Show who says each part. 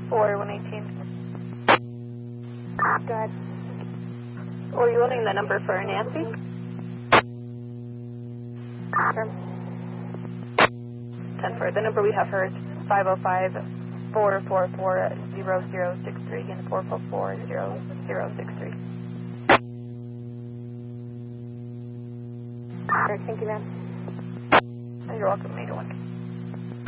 Speaker 1: or 118.
Speaker 2: Go ahead.
Speaker 1: Or you wanting the number for Nancy?
Speaker 2: Sure.
Speaker 1: 10-4. The number we have her is 505-444-0063 and 444-0063.
Speaker 2: Thank you, ma'am.
Speaker 1: You're welcome, 801.